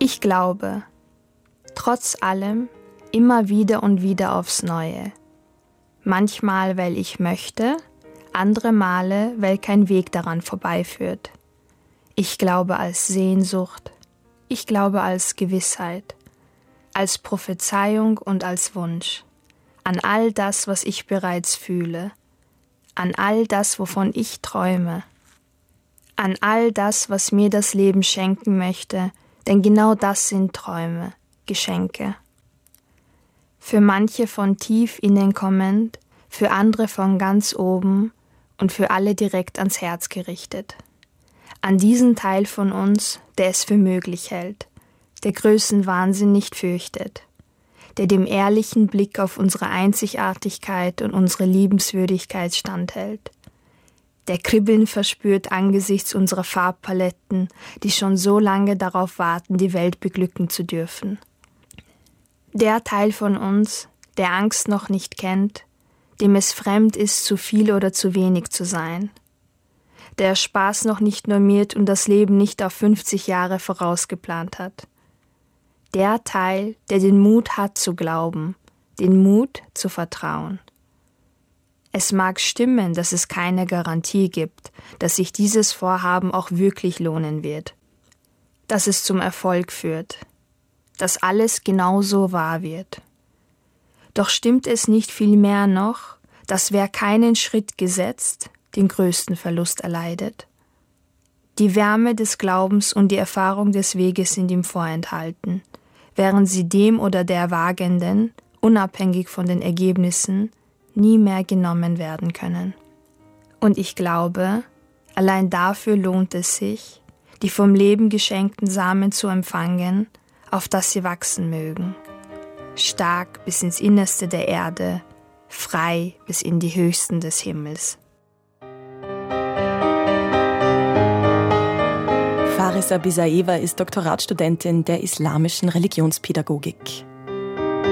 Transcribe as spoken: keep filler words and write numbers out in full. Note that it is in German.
Ich glaube, trotz allem, immer wieder und wieder aufs Neue. Manchmal, weil ich möchte, andere Male, weil kein Weg daran vorbeiführt. Ich glaube als Sehnsucht, ich glaube als Gewissheit, als Prophezeiung und als Wunsch, an all das, was ich bereits fühle, an all das, wovon ich träume, an all das, was mir das Leben schenken möchte, denn genau das sind Träume, Geschenke. Für manche von tief innen kommend, für andere von ganz oben und für alle direkt ans Herz gerichtet. An diesen Teil von uns, der es für möglich hält, der Größenwahnsinn nicht fürchtet, der dem ehrlichen Blick auf unsere Einzigartigkeit und unsere Liebenswürdigkeit standhält, der Kribbeln verspürt angesichts unserer Farbpaletten, die schon so lange darauf warten, die Welt beglücken zu dürfen. Der Teil von uns, der Angst noch nicht kennt, dem es fremd ist, zu viel oder zu wenig zu sein, der Spaß noch nicht normiert und das Leben nicht auf fünfzig Jahre vorausgeplant hat. Der Teil, der den Mut hat zu glauben, den Mut zu vertrauen. Es mag stimmen, dass es keine Garantie gibt, dass sich dieses Vorhaben auch wirklich lohnen wird, dass es zum Erfolg führt, dass alles genauso wahr wird. Doch stimmt es nicht vielmehr noch, dass wer keinen Schritt gesetzt, den größten Verlust erleidet? Die Wärme des Glaubens und die Erfahrung des Weges sind ihm vorenthalten, während sie dem oder der Wagenden, unabhängig von den Ergebnissen, nie mehr genommen werden können. Und ich glaube, allein dafür lohnt es sich, die vom Leben geschenkten Samen zu empfangen, auf dass sie wachsen mögen. Stark bis ins Innerste der Erde, frei bis in die Höchsten des Himmels. Farisa Bisaeva ist Doktoratsstudentin der islamischen Religionspädagogik.